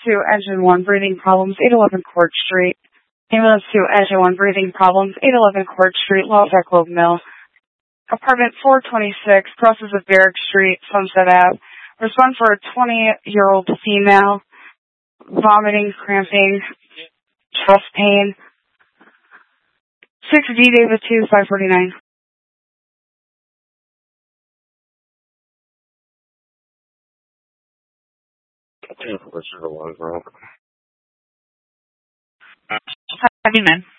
2, Engine 1, breathing problems, 811 Court Street. Ambulance 2, Engine 1, breathing problems, 811 Court Street, Lawtech Globe Mill. Apartment 426, crosses of Barrack Street, Sunset Ave. Respond for a 20-year-old female, vomiting, cramping, chest pain. 6 D David 2, 549. What's your alarm, bro? Happy man.